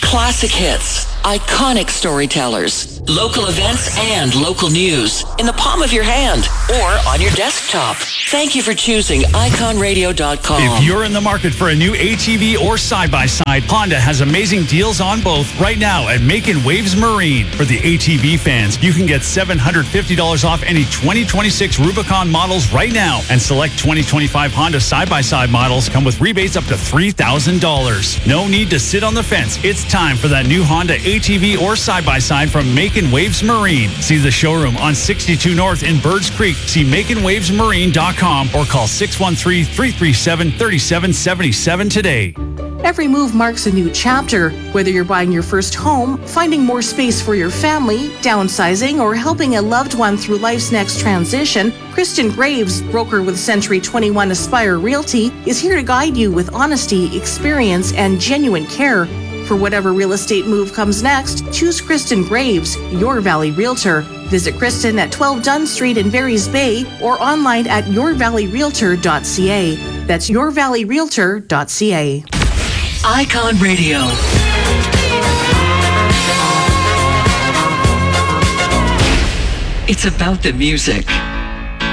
Classic hits, iconic storytellers, local events and local news in the palm of your hand or on your desktop. Thank you for choosing iconradio.com. If you're in the market for a new ATV or side-by-side, Honda has amazing deals on both right now at Makin' Waves Marine. For the ATV fans, you can get $750 off any 2026 Rubicon models right now, and select 2025 Honda side-by-side models come with rebates up to $3,000. No need to sit on the fence. It's time for that new Honda ATV or side-by-side from Makin' Waves Marine. See the showroom on 62 North in Birds Creek. See MakinWavesMarine.com or call 613-337-3777 today. Every move marks a new chapter. Whether you're buying your first home, finding more space for your family, downsizing, or helping a loved one through life's next transition, Kristen Graves, broker with Century 21 Aspire Realty, is here to guide you with honesty, experience, and genuine care. For whatever real estate move comes next, choose Kristen Graves, your Valley Realtor. Visit Kristen at 12 Dunn Street in Barry's Bay or online at yourvalleyrealtor.ca. That's yourvalleyrealtor.ca. Icon Radio. It's about the music.